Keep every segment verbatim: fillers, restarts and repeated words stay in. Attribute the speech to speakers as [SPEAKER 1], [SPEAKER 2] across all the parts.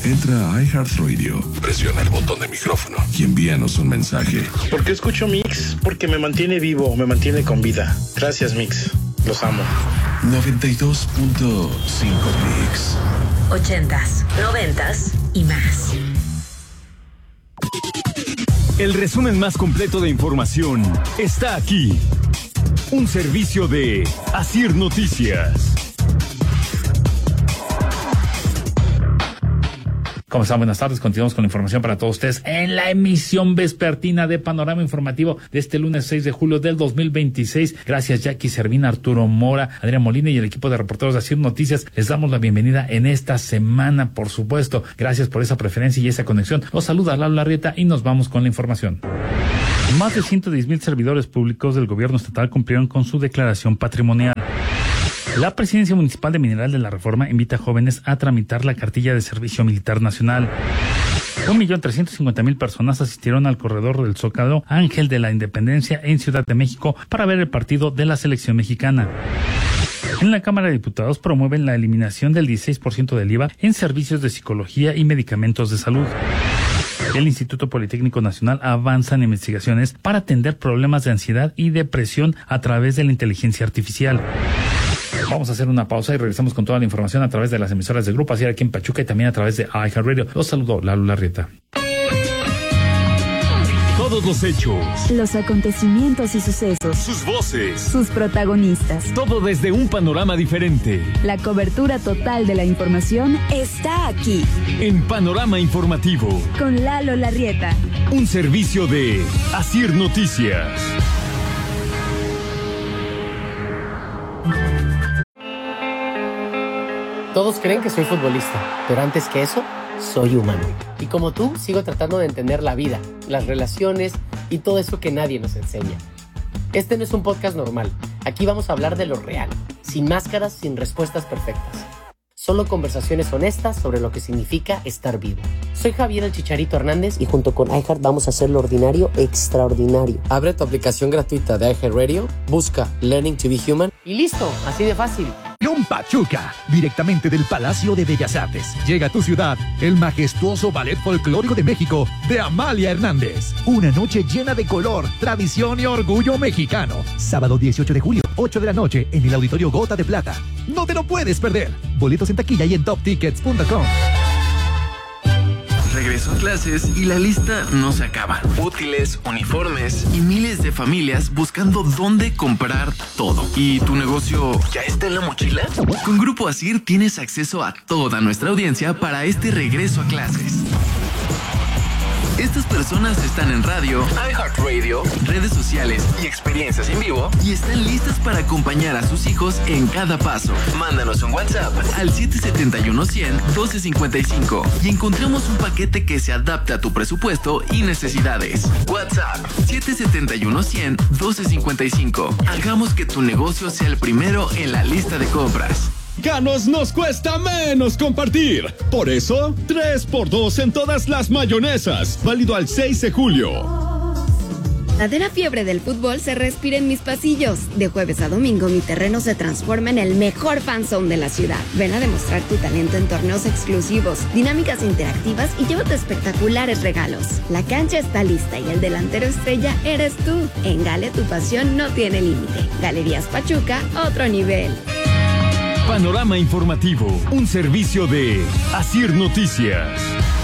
[SPEAKER 1] Entra a iHeartRadio, presiona el botón de micrófono y envíanos un mensaje.
[SPEAKER 2] ¿Por qué escucho Mix? Porque me mantiene vivo, me mantiene con vida. Gracias, Mix. Los amo.
[SPEAKER 1] noventa y dos punto cinco Mix.
[SPEAKER 3] Ochentas, noventas y más.
[SPEAKER 4] El resumen más completo de información está aquí. Un servicio de Asir Noticias.
[SPEAKER 5] ¿Cómo están? Buenas tardes. Continuamos con la información para todos ustedes en la emisión vespertina de Panorama Informativo de este lunes seis de julio del dos mil veintiséis. Gracias, Jackie Servina, Arturo Mora, Adrián Molina y el equipo de reporteros de Asir Noticias. Les damos la bienvenida en esta semana, por supuesto. Gracias por esa preferencia y esa conexión. Los saluda Lalo Larrieta y nos vamos con la información. Más de ciento diez mil servidores públicos del gobierno estatal cumplieron con su declaración patrimonial. La Presidencia Municipal de Mineral de la Reforma invita a jóvenes a tramitar la cartilla de servicio militar nacional. Un millón trescientos cincuenta mil personas asistieron al corredor del Zócalo Ángel de la Independencia en Ciudad de México para ver el partido de la selección mexicana. En la Cámara de Diputados promueven la eliminación del dieciséis por ciento del I V A en servicios de psicología y medicamentos de salud. El Instituto Politécnico Nacional avanza en investigaciones para atender problemas de ansiedad y depresión a través de la inteligencia artificial. Vamos a hacer una pausa y regresamos con toda la información a través de las emisoras del Grupo Asir aquí en Pachuca y también a través de iHeartRadio. Los saludo, Lalo Larrieta.
[SPEAKER 4] Todos los hechos,
[SPEAKER 6] los acontecimientos y sucesos,
[SPEAKER 4] sus voces,
[SPEAKER 6] sus protagonistas.
[SPEAKER 4] Todo desde un panorama diferente.
[SPEAKER 6] La cobertura total de la información está aquí.
[SPEAKER 4] En Panorama Informativo.
[SPEAKER 6] Con Lalo Larrieta.
[SPEAKER 4] Un servicio de Asir Noticias.
[SPEAKER 7] Todos creen que soy futbolista, pero antes que eso, soy humano. Y como tú, sigo tratando de entender la vida, las relaciones y todo eso que nadie nos enseña. Este no es un podcast normal. Aquí vamos a hablar de lo real, sin máscaras, sin respuestas perfectas. Solo conversaciones honestas sobre lo que significa estar vivo. Soy Javier el Chicharito Hernández y junto con iHeart vamos a hacer lo ordinario extraordinario. Abre tu aplicación gratuita de iHeartRadio, busca Learning to be Human y listo, así de fácil.
[SPEAKER 8] Pachuca, directamente del Palacio de Bellas Artes. Llega a tu ciudad el majestuoso Ballet Folclórico de México de Amalia Hernández. Una noche llena de color, tradición y orgullo mexicano. Sábado dieciocho de julio, ocho de la noche, en el Auditorio Gota de Plata. No te lo puedes perder. Boletos en taquilla y en top tickets punto com.
[SPEAKER 9] Regreso a clases y la lista no se acaba. Útiles, uniformes y miles de familias buscando dónde comprar todo. ¿Y tu negocio ya está en la mochila? Con Grupo Asir tienes acceso a toda nuestra audiencia para este regreso a clases. Estas personas están en radio, iHeartRadio, redes sociales y experiencias en vivo y están listas para acompañar a sus hijos en cada paso. Mándanos un WhatsApp al siete siete uno, cien, doce cincuenta y cinco y encontramos un paquete que se adapte a tu presupuesto y necesidades. WhatsApp siete siete uno, cien, doce cincuenta y cinco. Hagamos que tu negocio sea el primero en la lista de compras.
[SPEAKER 10] Ganos nos cuesta menos compartir. Por eso, tres por dos en todas las mayonesas. Válido al seis de julio.
[SPEAKER 11] La verdadera fiebre del fútbol se respira en mis pasillos. De jueves a domingo, mi terreno se transforma en el mejor fanzone de la ciudad. Ven a demostrar tu talento en torneos exclusivos, dinámicas interactivas y llévate espectaculares regalos. La cancha está lista y el delantero estrella eres tú. En Gale, tu pasión no tiene límite. Galerías Pachuca, otro nivel.
[SPEAKER 4] Panorama Informativo, un servicio de Asir Noticias.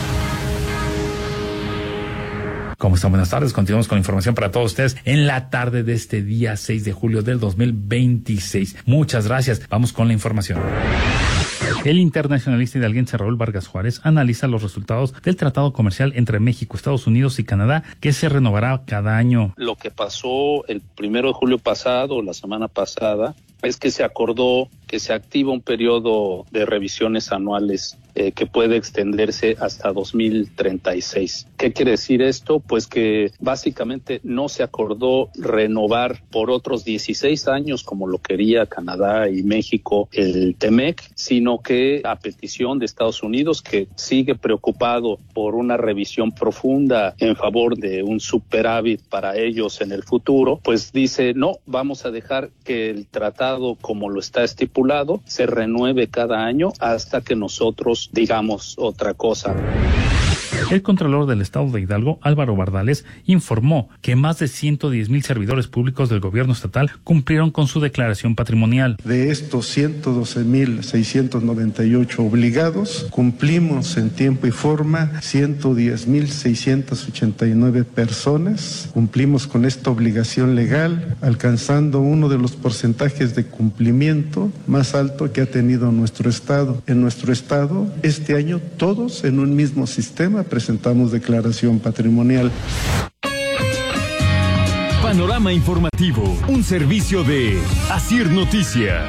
[SPEAKER 5] ¿Cómo están? Buenas tardes. Continuamos con información para todos ustedes en la tarde de este día seis de julio del dos mil veintiséis. Muchas gracias. Vamos con la información. El internacionalista hidalguense Raúl Vargas Juárez analiza los resultados del tratado comercial entre México, Estados Unidos y Canadá, que se renovará cada año.
[SPEAKER 12] Lo que pasó el primero de julio pasado, la semana pasada, es que se acordó que se activa un periodo de revisiones anuales eh, que puede extenderse hasta dos mil treinta y seis. ¿Qué quiere decir esto? Pues que básicamente no se acordó renovar por otros dieciséis años, como lo quería Canadá y México, el TEMEC, sino que a petición de Estados Unidos, que sigue preocupado por una revisión profunda en favor de un superávit para ellos en el futuro, pues dice, no, vamos a dejar que el tratado como lo está estipulado estipulado, se renueve cada año hasta que nosotros digamos otra cosa.
[SPEAKER 5] El Contralor del Estado de Hidalgo, Álvaro Bardales, informó que más de ciento diez mil servidores públicos del gobierno estatal cumplieron con su declaración patrimonial.
[SPEAKER 13] De estos ciento doce mil seiscientos noventa y ocho obligados, cumplimos en tiempo y forma ciento diez mil seiscientas ochenta y nueve personas. Cumplimos con esta obligación legal, alcanzando uno de los porcentajes de cumplimiento más alto que ha tenido nuestro estado. En nuestro estado, este año, todos en un mismo sistema presentamos declaración patrimonial.
[SPEAKER 4] Panorama informativo, un servicio de Asir Noticias.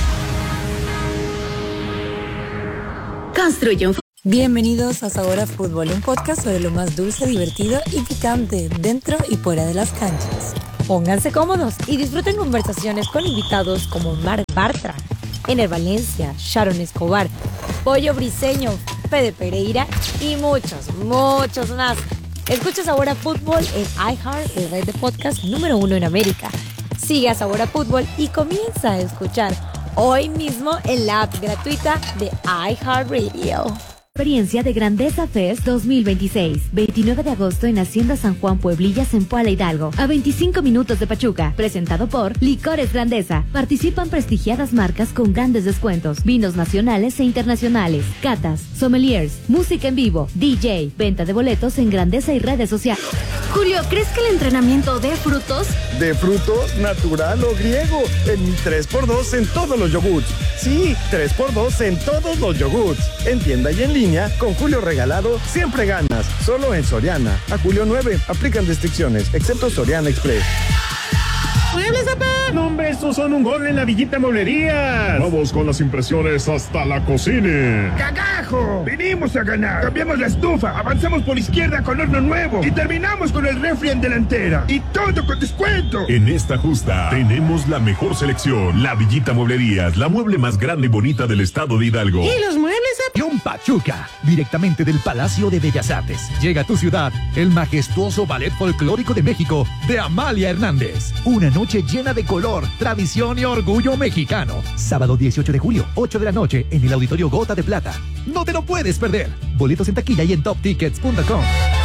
[SPEAKER 14] Construye un... Bienvenidos a Sabor a Fútbol, un podcast sobre lo más dulce, divertido y picante dentro y fuera de las canchas. Pónganse cómodos y disfruten conversaciones con invitados como Marc Bartra, Ener Valencia, Sharon Escobar, Pollo Briseño, Fede Pereira y muchos, muchos más. Escucha Sabor a Fútbol en iHeart, el red de podcast número uno en América. Sigue a Sabor a Fútbol y comienza a escuchar hoy mismo en la app gratuita de iHeartRadio.
[SPEAKER 15] Experiencia de Grandeza Fest dos mil veintiséis, veintinueve de agosto en Hacienda San Juan Pueblillas en Puala Hidalgo, a veinticinco minutos de Pachuca, presentado por Licores Grandeza. Participan prestigiadas marcas con grandes descuentos, vinos nacionales e internacionales, catas, sommeliers, música en vivo, D J, venta de boletos en Grandeza y redes sociales.
[SPEAKER 16] Julio, ¿crees que el entrenamiento dé frutos?
[SPEAKER 17] ¿De frutos, natural o griego? En mi tres por dos en todos los yogurts. Sí, tres por dos en todos los yogurts. En tienda y en línea, con Julio regalado, siempre ganas. Solo en Soriana. A Julio nueve, aplican restricciones, excepto Soriana Express.
[SPEAKER 18] ¡Muebles, papá! No, hombre, estos son un gol en la Villita Mueblerías.
[SPEAKER 19] Vamos con las impresiones hasta la cocina.
[SPEAKER 18] ¡Cagajo! Venimos a ganar. Cambiamos la estufa, avanzamos por izquierda con horno nuevo y terminamos con el refri en delantera. Y todo con descuento.
[SPEAKER 19] En esta justa tenemos la mejor selección. La Villita Mueblerías, la mueble más grande y bonita del estado de Hidalgo.
[SPEAKER 16] ¿Y los muebles?
[SPEAKER 8] John Pachuca, directamente del Palacio de Bellas Artes. Llega a tu ciudad el majestuoso Ballet Folclórico de México de Amalia Hernández. Una noche llena de color, tradición y orgullo mexicano. Sábado dieciocho de julio, ocho de la noche, en el Auditorio Gota de Plata. No te lo puedes perder. Boletos en taquilla y en top tickets punto com.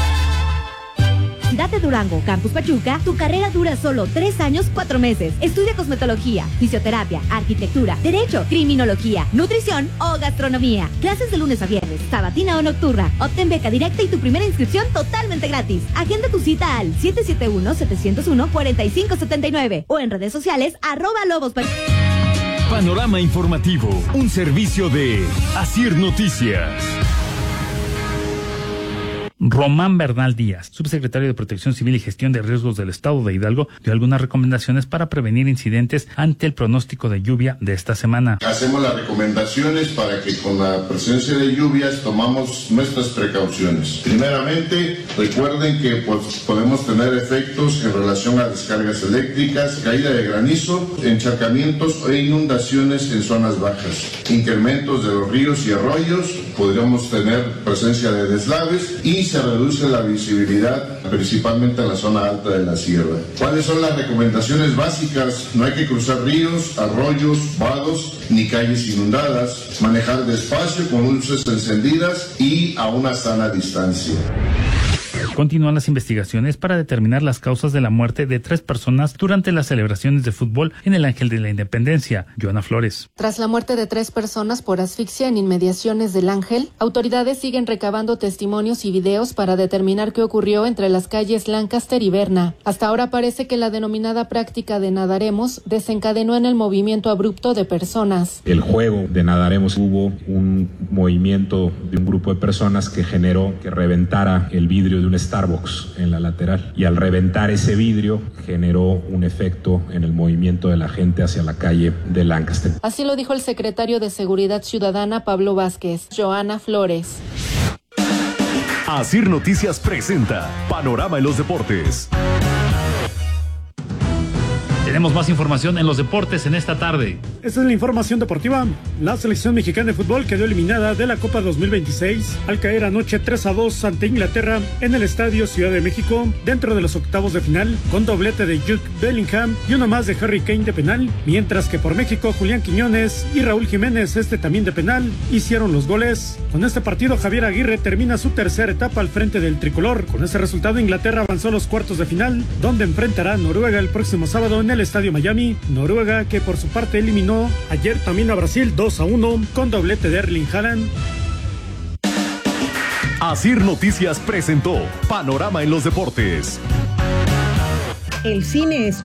[SPEAKER 15] Ciudad de Durango, Campus Pachuca, tu carrera dura solo tres años, cuatro meses. Estudia cosmetología, fisioterapia, arquitectura, derecho, criminología, nutrición o gastronomía. Clases de lunes a viernes, sabatina o nocturna. Obtén beca directa y tu primera inscripción totalmente gratis. Agenda tu cita al siete siete uno, siete cero uno, cuatro cinco siete nueve o en redes sociales arroba lobos Pachuca.
[SPEAKER 4] Panorama informativo, un servicio de Asir Noticias.
[SPEAKER 5] Román Bernal Díaz, subsecretario de Protección Civil y Gestión de Riesgos del Estado de Hidalgo, dio algunas recomendaciones para prevenir incidentes ante el pronóstico de lluvia de esta semana.
[SPEAKER 20] Hacemos las recomendaciones para que con la presencia de lluvias tomamos nuestras precauciones. Primeramente, recuerden que pues, podemos tener efectos en relación a descargas eléctricas, caída de granizo, encharcamientos e inundaciones en zonas bajas. Incrementos de los ríos y arroyos, podríamos tener presencia de deslaves y se reduce la visibilidad, principalmente en la zona alta de la sierra. ¿Cuáles son las recomendaciones básicas? No hay que cruzar ríos, arroyos, vados, ni calles inundadas, manejar despacio con luces encendidas y a una sana distancia.
[SPEAKER 5] Continúan las investigaciones para determinar las causas de la muerte de tres personas durante las celebraciones de fútbol en el Ángel de la Independencia. Joana Flores.
[SPEAKER 21] Tras la muerte de tres personas por asfixia en inmediaciones del Ángel, autoridades siguen recabando testimonios y videos para determinar qué ocurrió entre las calles Lancaster y Berna. Hasta ahora parece que la denominada práctica de nadaremos desencadenó en el movimiento abrupto de personas.
[SPEAKER 22] El juego de nadaremos hubo un movimiento de un grupo de personas que generó que reventara el vidrio de un Starbucks en la lateral, y al reventar ese vidrio generó un efecto en el movimiento de la gente hacia la calle de Lancaster.
[SPEAKER 21] Así lo dijo el secretario de Seguridad Ciudadana Pablo Vázquez. Joana Flores.
[SPEAKER 23] Asir Noticias presenta Panorama en los Deportes.
[SPEAKER 5] Tenemos más información en los deportes en esta tarde.
[SPEAKER 1] Esta es la información deportiva. La selección mexicana de fútbol quedó eliminada de la Copa dos mil veintiséis al caer anoche tres a dos ante Inglaterra en el Estadio Ciudad de México dentro de los octavos de final con doblete de Jude Bellingham y uno más de Harry Kane de penal, mientras que por México Julián Quiñones y Raúl Jiménez, este también de penal, hicieron los goles. Con este partido Javier Aguirre termina su tercera etapa al frente del tricolor. Con este resultado Inglaterra avanzó a los cuartos de final, donde enfrentará a Noruega el próximo sábado en el Estadio Miami. Noruega que por su parte eliminó ayer también a Brasil dos a uno con doblete de Erling Haaland.
[SPEAKER 4] Asir Noticias presentó Panorama en los Deportes.
[SPEAKER 2] El cine es...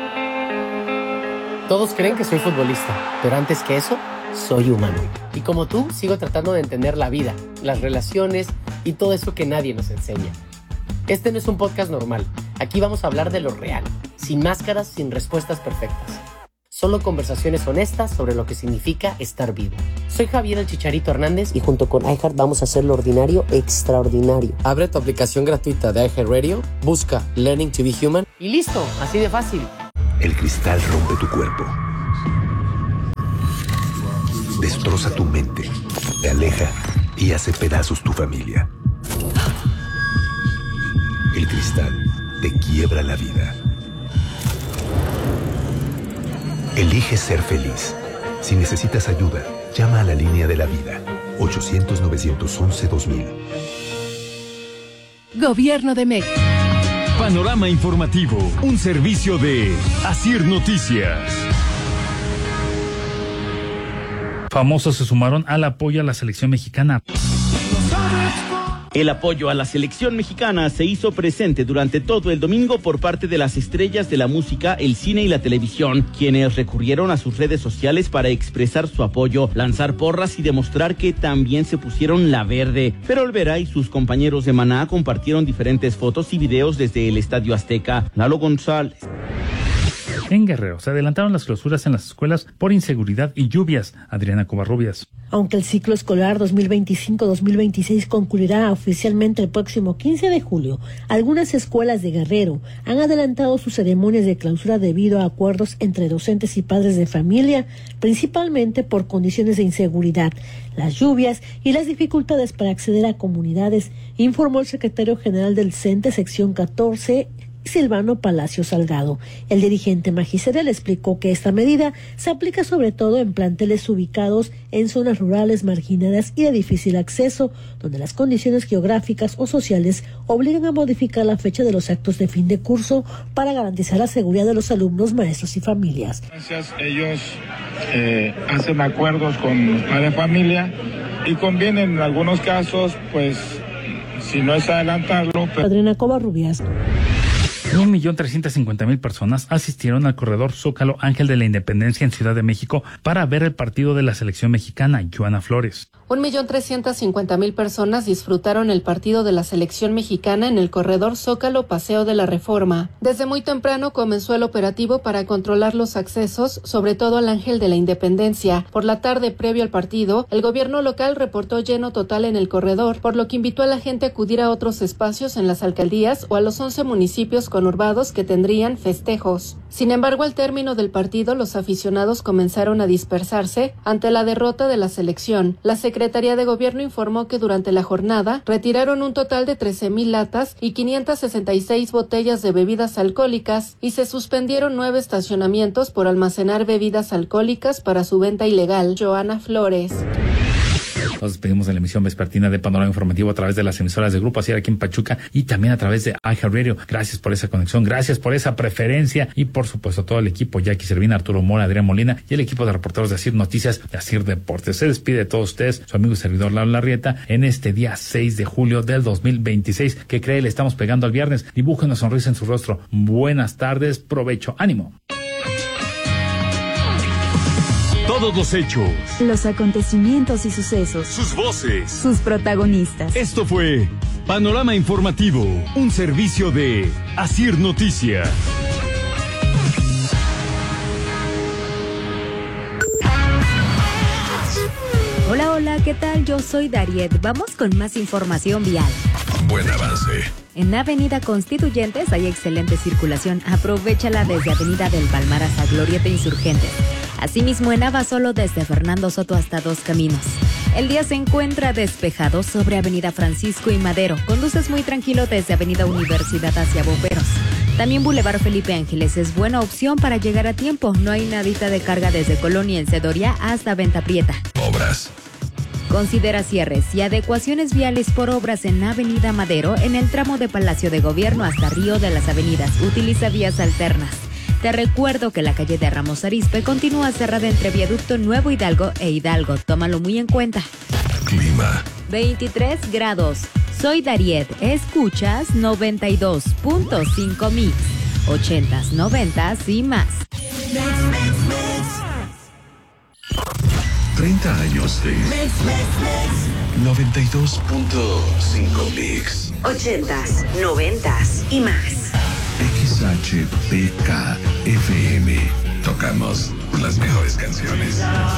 [SPEAKER 7] Todos creen que soy futbolista, pero antes que eso, soy humano. Y como tú, sigo tratando de entender la vida, las relaciones y todo eso que nadie nos enseña. Este no es un podcast normal. Aquí vamos a hablar de lo real, sin máscaras, sin respuestas perfectas. Solo conversaciones honestas sobre lo que significa estar vivo. Soy Javier el Chicharito Hernández y junto con iHeart vamos a hacer lo ordinario extraordinario. Abre tu aplicación gratuita de iHeartRadio, busca Learning to be Human y listo, así de fácil.
[SPEAKER 23] El cristal rompe tu cuerpo, destroza tu mente, te aleja y hace pedazos tu familia. El cristal te quiebra la vida. Elige ser feliz. Si necesitas ayuda, llama a la línea de la vida. ochocientos, novecientos once, dos mil.
[SPEAKER 2] Gobierno de México.
[SPEAKER 4] Panorama informativo, un servicio de Asir Noticias.
[SPEAKER 5] Famosos se sumaron al apoyo a la selección mexicana.
[SPEAKER 24] El apoyo a la selección mexicana se hizo presente durante todo el domingo por parte de las estrellas de la música, el cine y la televisión, quienes recurrieron a sus redes sociales para expresar su apoyo, lanzar porras y demostrar que también se pusieron la verde. Pero Olvera y sus compañeros de Maná compartieron diferentes fotos y videos desde el Estadio Azteca. Lalo González.
[SPEAKER 5] En Guerrero se adelantaron las clausuras en las escuelas por inseguridad y lluvias. Adriana Covarrubias.
[SPEAKER 2] Aunque el ciclo escolar dos mil veinticinco dos mil veintiséis concluirá oficialmente el próximo quince de julio, algunas escuelas de Guerrero han adelantado sus ceremonias de clausura debido a acuerdos entre docentes y padres de familia, principalmente por condiciones de inseguridad, las lluvias y las dificultades para acceder a comunidades, informó el secretario general del CENTE sección catorce, Silvano Palacio Salgado. El dirigente magisterial explicó que esta medida se aplica sobre todo en planteles ubicados en zonas rurales marginadas y de difícil acceso, donde las condiciones geográficas o sociales obligan a modificar la fecha de los actos de fin de curso para garantizar la seguridad de los alumnos, maestros y familias.
[SPEAKER 25] Gracias, ellos eh, hacen acuerdos con los padres de familia y conviene en algunos casos, pues, si no es adelantarlo. Pero...
[SPEAKER 2] Adriana Covarrubias.
[SPEAKER 5] Un millón trescientas cincuenta mil personas asistieron al corredor Zócalo Ángel de la Independencia en Ciudad de México para ver el partido de la selección mexicana. Joana Flores.
[SPEAKER 21] Un millón trescientas cincuenta mil personas disfrutaron el partido de la selección mexicana en el corredor Zócalo Paseo de la Reforma. Desde muy temprano comenzó el operativo para controlar los accesos, sobre todo al Ángel de la Independencia. Por la tarde, previo al partido, el gobierno local reportó lleno total en el corredor, por lo que invitó a la gente a acudir a otros espacios en las alcaldías o a los once municipios conurbados que tendrían festejos. Sin embargo, al término del partido, los aficionados comenzaron a dispersarse ante la derrota de la selección. La Secretaría de Gobierno informó que durante la jornada retiraron un total de trece mil latas y quinientas sesenta y seis botellas de bebidas alcohólicas y se suspendieron nueve estacionamientos por almacenar bebidas alcohólicas para su venta ilegal. Joana Flores.
[SPEAKER 5] Nos despedimos de la emisión vespertina de Panorama Informativo a través de las emisoras de Grupo Asir aquí en Pachuca y también a través de iHeartRadio. Gracias por esa conexión, gracias por esa preferencia y por supuesto todo el equipo, Jackie Servina, Arturo Mora, Adrián Molina y el equipo de reporteros de Asir Noticias, de Asir Deportes. Se despide de todos ustedes, su amigo y servidor Lalo Larrieta, en este día seis de julio del dos mil veintiséis, que cree le estamos pegando al viernes. Dibuje una sonrisa en su rostro. Buenas tardes, provecho, ánimo.
[SPEAKER 4] Todos los hechos,
[SPEAKER 6] los acontecimientos y sucesos,
[SPEAKER 4] sus voces,
[SPEAKER 6] sus protagonistas.
[SPEAKER 4] Esto fue Panorama Informativo, un servicio de Asir Noticias.
[SPEAKER 6] Hola, hola, ¿qué tal? Yo soy Dariet. Vamos con más información vial.
[SPEAKER 19] Buen avance.
[SPEAKER 3] En Avenida Constituyentes hay excelente circulación. Aprovéchala desde Avenida del Palmar hasta Glorieta Insurgentes. Asimismo, en Abasolo desde Fernando Soto hasta Dos Caminos. El día se encuentra despejado sobre Avenida Francisco y Madero. Conduces muy tranquilo desde Avenida Universidad hacia Bomberos. También Boulevard Felipe Ángeles es buena opción para llegar a tiempo. No hay nadita de carga desde Colonia Encedoria hasta Venta Prieta.
[SPEAKER 19] Obras.
[SPEAKER 3] Considera cierres y adecuaciones viales por obras en Avenida Madero en el tramo de Palacio de Gobierno hasta Río de las Avenidas. Utiliza vías alternas. Te recuerdo que la calle de Ramos Arizpe continúa cerrada entre Viaducto Nuevo Hidalgo e Hidalgo. Tómalo muy en cuenta.
[SPEAKER 19] Clima.
[SPEAKER 3] veintitrés grados. Soy Dariet. Escuchas noventa y dos punto cinco Mix. ochentas, noventas y más.
[SPEAKER 19] treinta años de noventa y dos punto cinco Mix.
[SPEAKER 9] ochentas, noventas y más.
[SPEAKER 19] X H P K F M. Tocamos las mejores canciones.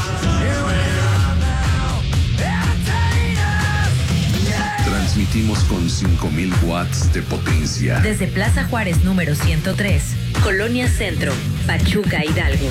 [SPEAKER 19] Transmitimos con cinco mil watts de potencia.
[SPEAKER 9] Desde Plaza Juárez número ciento tres, Colonia Centro, Pachuca, Hidalgo.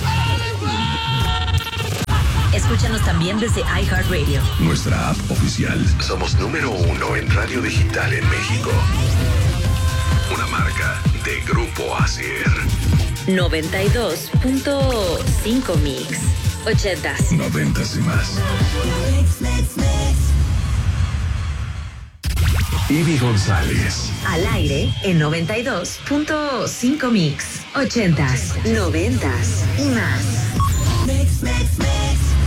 [SPEAKER 9] Escúchanos también desde iHeartRadio.
[SPEAKER 19] Nuestra app oficial. Somos número uno en radio digital en México. Una marca de Grupo Asier.
[SPEAKER 9] noventa y dos punto cinco Mix. ochentas.
[SPEAKER 19] Noventas y más. Ivy González.
[SPEAKER 9] Al aire en noventa y dos punto cinco Mix. ochentas, noventas y más. Mix, mix, mix.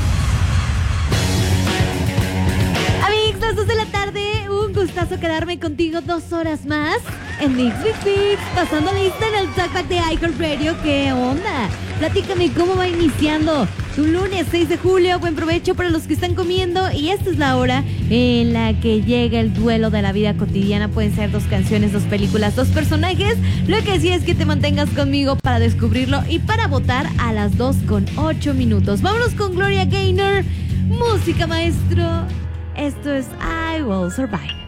[SPEAKER 15] Amigos, las dos de la tarde, un gustazo quedarme contigo dos horas más en Mix Mix Mix, pasando lista en el Talkback de iHeartRadio. ¿Qué onda? Platícame cómo va iniciando tu lunes seis de julio. Buen provecho para los que están comiendo. Y esta es la hora en la que llega el duelo de la vida cotidiana. Pueden ser dos canciones, dos películas, dos personajes. Lo que sí es que te mantengas conmigo para descubrirlo y para votar a las dos con ocho minutos. Vámonos con Gloria Gaynor. Música, maestro. Esto es I Will Survive.